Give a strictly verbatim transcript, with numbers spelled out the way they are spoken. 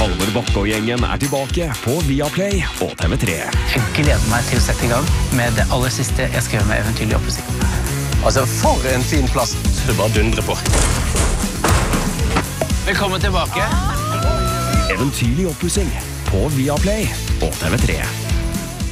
Halvor Bakke og gjengen er tilbake på Viaplay og T V tre. Jeg gleder meg til å sette i gang med det aller siste jeg skal gjøre med Eventyrlig oppussing. Altså, for en fin plass. Du bare dundrer på. Velkommen tilbake. Eventyrlig oppussing på Viaplay og T V tre.